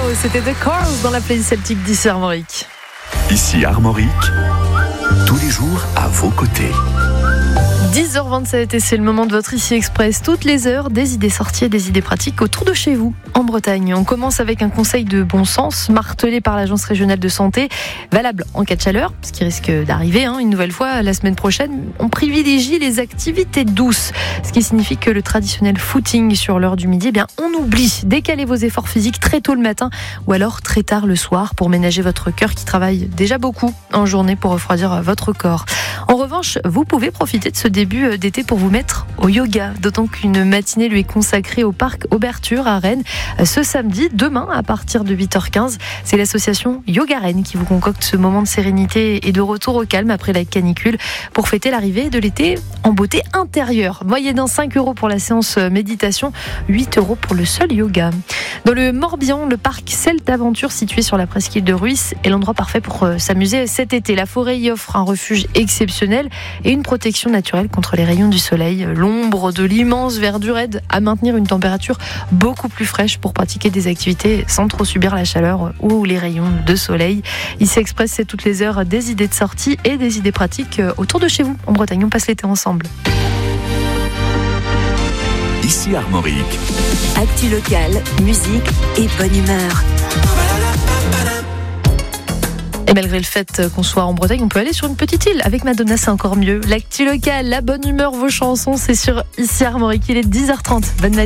C'était The Cars dans la playlist celtique d'ici Armorique. Ici Armorique, tous les jours à vos côtés. 10h27 et c'est le moment de votre Ici Express. Toutes les heures, des idées sorties et des idées pratiques autour de chez vous, en Bretagne. On commence avec un conseil de bon sens, martelé par l'Agence régionale de santé, valable en cas de chaleur, ce qui risque d'arriver une nouvelle fois la semaine prochaine. On privilégie les activités douces, ce qui signifie que le traditionnel footing sur l'heure du midi, on oublie. Décalez vos efforts physiques très tôt le matin ou alors très tard le soir pour ménager votre cœur qui travaille déjà beaucoup en journée pour refroidir votre corps. En revanche, vous pouvez profiter de ce début d'été pour vous mettre au yoga, d'autant qu'une matinée lui est consacrée au parc Auberture à Rennes ce samedi, demain à partir de 8h15. C'est l'association Yoga Rennes qui vous concocte ce moment de sérénité et de retour au calme après la canicule pour fêter l'arrivée de l'été en beauté intérieure. Moyennant 5 € pour la séance méditation, 8 € pour le seul yoga. Dans le Morbihan, le parc Celte Aventure situé sur la presqu'île de Ruisse est l'endroit parfait pour s'amuser cet été. La forêt y offre un refuge exceptionnel et une protection naturelle contre les rayons du soleil. L'ombre de l'immense verdure aide à maintenir une température beaucoup plus fraîche pour pratiquer des activités sans trop subir la chaleur ou les rayons de soleil. Ici Express, c'est toutes les heures des idées de sortie et des idées pratiques autour de chez vous. En Bretagne, on passe l'été ensemble. Ici Armorique. Actu locale, musique et bonne humeur. Et malgré le fait qu'on soit en Bretagne, on peut aller sur une petite île. Avec Madonna, c'est encore mieux. L'actu locale, la bonne humeur, vos chansons, c'est sur Ici Armorique. Il est 10h30. Bonne matinée.